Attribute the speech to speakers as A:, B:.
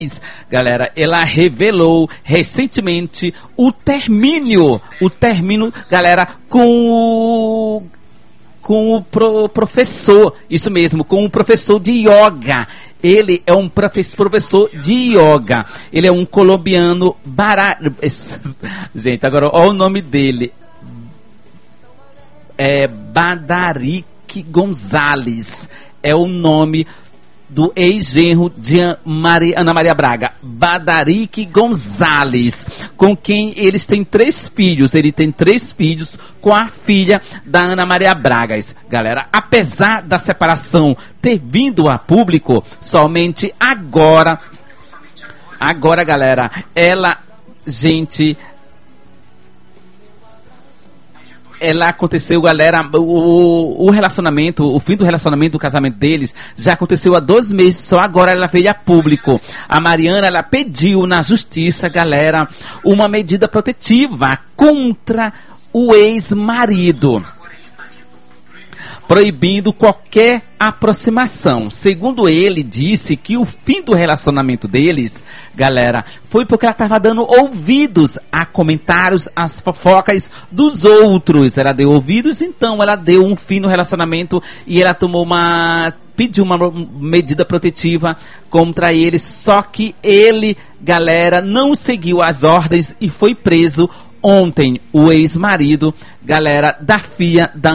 A: Galera, ela revelou recentemente o término, galera, com o professor, isso mesmo, com o professor de yoga. Ele é um professor de yoga. Ele é um colombiano Gente, agora olha o nome dele. É Badarique Gonzalez. É o nome do ex-genro de Ana Maria Braga, Badarique Gonzalez, com quem eles têm 3 filhos. Ele tem 3 filhos com a filha da Ana Maria Braga. Galera, apesar da separação ter vindo a público, somente agora, galera, ela aconteceu, galera, o relacionamento, o fim do relacionamento, do casamento deles, já aconteceu há 2 meses, só agora ela veio a público. A Mariana, ela pediu na justiça, galera, uma medida protetiva contra o ex-marido, proibindo qualquer aproximação. Segundo ele, disse que o fim do relacionamento deles, galera, foi porque ela estava dando ouvidos a comentários, às fofocas dos outros. Ela deu ouvidos, então ela deu um fim no relacionamento e ela pediu uma medida protetiva contra ele. Só que ele, galera, não seguiu as ordens e foi preso ontem, o ex-marido, galera, da filha da